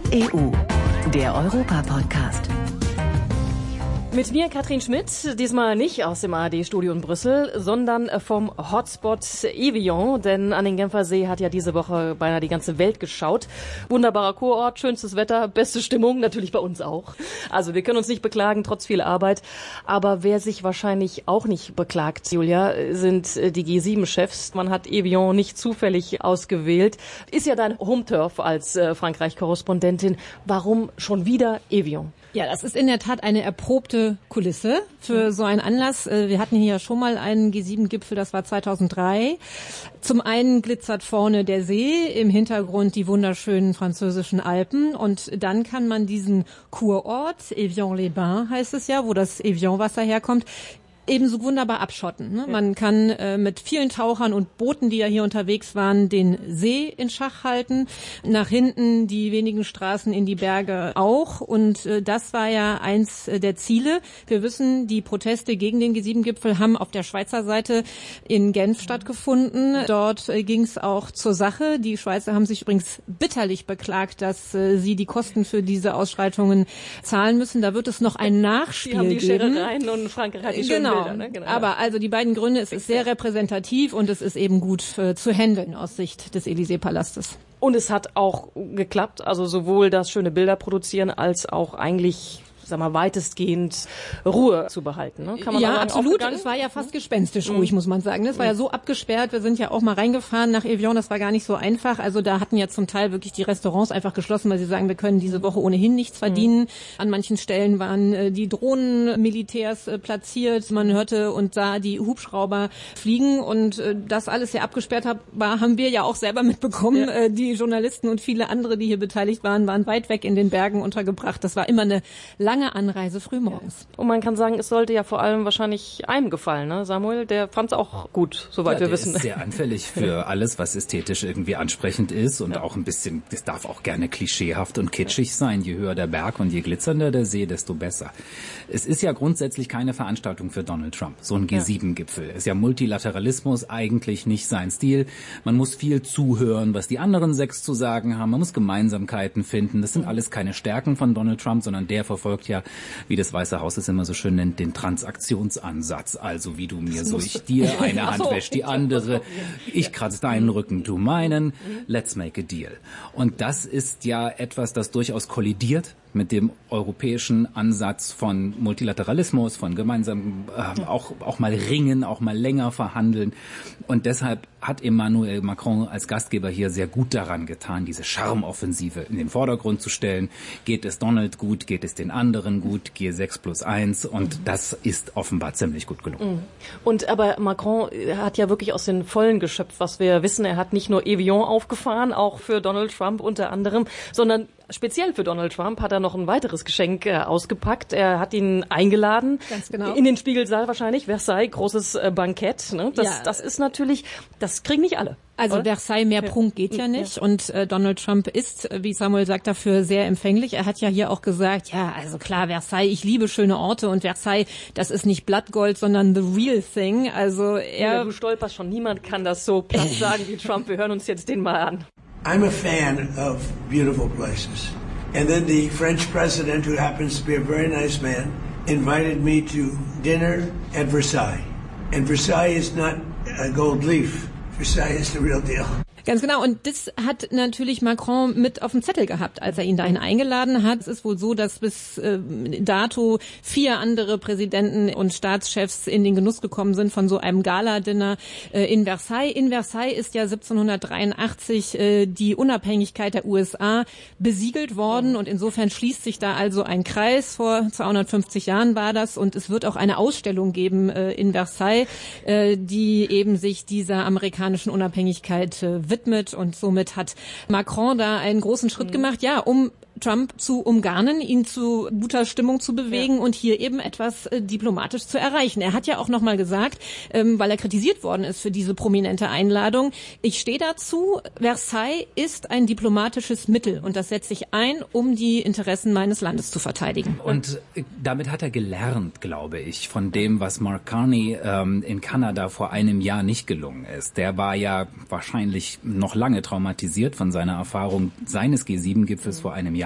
EU, der Europa-Podcast. Mit mir Katrin Schmidt, diesmal nicht aus dem ARD-Studio in Brüssel, sondern vom Hotspot Evian, denn an den Genfer See hat ja diese Woche beinahe die ganze Welt geschaut. Wunderbarer Kurort, schönstes Wetter, beste Stimmung, natürlich bei uns auch. Also wir können uns nicht beklagen, trotz viel Arbeit. Aber wer sich wahrscheinlich auch nicht beklagt, Julia, sind die G7-Chefs. Man hat Evian nicht zufällig ausgewählt. Ist ja dein Home-Turf als Frankreich-Korrespondentin. Warum schon wieder Evian? Ja, das ist in der Tat eine erprobte Kulisse für so einen Anlass. Wir hatten hier ja schon mal einen G7-Gipfel, das war 2003. Zum einen glitzert vorne der See, im Hintergrund die wunderschönen französischen Alpen und dann kann man diesen Kurort, Evian-les-Bains heißt es ja, wo das Evian-Wasser herkommt, ebenso wunderbar abschotten. Ne? Ja. Man kann mit vielen Tauchern und Booten, die ja hier unterwegs waren, den See in Schach halten. Nach hinten die wenigen Straßen in die Berge auch. Und das war ja eins der Ziele. Wir wissen, die Proteste gegen den G7-Gipfel haben auf der Schweizer Seite in Genf stattgefunden. Dort ging es auch zur Sache. Die Schweizer haben sich übrigens bitterlich beklagt, dass sie die Kosten für diese Ausschreitungen zahlen müssen. Da wird es noch ein Nachspiel geben. Die haben die Scherereien und Frankreich hat die schönen Bilder, ne? Genau. Aber also die beiden Gründe, es ist sehr repräsentativ und es ist eben gut zu handeln aus Sicht des Élysée-Palastes. Und es hat auch geklappt, also sowohl das schöne Bilder produzieren als auch eigentlich, sag mal, weitestgehend Ruhe zu behalten. Ne? Kann man ja, sagen, absolut. Es war ja fast gespenstisch ruhig, muss man sagen. Es war ja so abgesperrt. Wir sind ja auch mal reingefahren nach Evian. Das war gar nicht so einfach. Also da hatten ja zum Teil wirklich die Restaurants einfach geschlossen, weil sie sagen, wir können diese Woche ohnehin nichts verdienen. An manchen Stellen waren die Drohnenmilitärs platziert. Man hörte und sah die Hubschrauber fliegen. Und das alles sehr abgesperrt war, haben wir ja auch selber mitbekommen. Ja. Die Journalisten und viele andere, die hier beteiligt waren, waren weit weg in den Bergen untergebracht. Das war immer eine lange Anreise frühmorgens. Und man kann sagen, es sollte ja vor allem wahrscheinlich einem gefallen, ne? Samuel, der fand es auch gut, soweit wir wissen. Der ist sehr anfällig für alles, was ästhetisch irgendwie ansprechend ist und auch ein bisschen, das darf auch gerne klischeehaft und kitschig sein. Je höher der Berg und je glitzernder der See, desto besser. Es ist ja grundsätzlich keine Veranstaltung für Donald Trump, so ein G7-Gipfel. Ist ja Multilateralismus eigentlich nicht sein Stil. Man muss viel zuhören, was die anderen 6 zu sagen haben. Man muss Gemeinsamkeiten finden. Das sind alles keine Stärken von Donald Trump, sondern der verfolgt ja, wie das Weiße Haus es immer so schön nennt, den Transaktionsansatz. Also wie du mir so, ich dir, eine Hand wäscht die andere, ich kratze deinen Rücken, du meinen, let's make a deal. Und das ist ja etwas, das durchaus kollidiert mit dem europäischen Ansatz von Multilateralismus, von gemeinsam auch mal ringen, auch mal länger verhandeln. Und deshalb hat Emmanuel Macron als Gastgeber hier sehr gut daran getan, diese Charmoffensive in den Vordergrund zu stellen. Geht es Donald gut, geht es den anderen gut, G6+1 und das ist offenbar ziemlich gut gelungen. Und aber Macron hat ja wirklich aus den Vollen geschöpft, was wir wissen. Er hat nicht nur Evian aufgefahren, auch für Donald Trump unter anderem, sondern speziell für Donald Trump hat er noch ein weiteres Geschenk ausgepackt. Er hat ihn eingeladen. Ganz genau. In den Spiegelsaal wahrscheinlich, Versailles, großes Bankett. Ne? Das ist natürlich, das kriegen nicht alle. Also Versailles, mehr Prunk geht ja nicht. Und Donald Trump ist, wie Samuel sagt, dafür sehr empfänglich. Er hat ja hier auch gesagt, ja, also klar, Versailles, ich liebe schöne Orte und Versailles, das ist nicht Blattgold, sondern the real thing. Also du stolperst schon, niemand kann das so platt sagen wie Trump. Wir hören uns jetzt den mal an. I'm a fan of beautiful places. And then the French president, who happens to be a very nice man, invited me to dinner at Versailles. And Versailles is not a gold leaf. Versailles is the real deal. Ganz genau. Und das hat natürlich Macron mit auf dem Zettel gehabt, als er ihn dahin eingeladen hat. Es ist wohl so, dass bis dato 4 andere Präsidenten und Staatschefs in den Genuss gekommen sind von so einem Gala-Dinner in Versailles. In Versailles ist ja 1783 die Unabhängigkeit der USA besiegelt worden. Und insofern schließt sich da also ein Kreis. Vor 250 Jahren war das. Und es wird auch eine Ausstellung geben in Versailles, die eben sich dieser amerikanischen Unabhängigkeit widmet. Und somit hat Macron da einen großen Schritt gemacht, ja, um Trump zu umgarnen, ihn zu guter Stimmung zu bewegen und hier eben etwas diplomatisch zu erreichen. Er hat ja auch nochmal gesagt, weil er kritisiert worden ist für diese prominente Einladung, ich stehe dazu, Versailles ist ein diplomatisches Mittel und das setze ich ein, um die Interessen meines Landes zu verteidigen. Und damit hat er gelernt, glaube ich, von dem, was Mark Carney in Kanada vor einem Jahr nicht gelungen ist. Der war ja wahrscheinlich noch lange traumatisiert von seiner Erfahrung seines G7-Gipfels vor einem Jahr.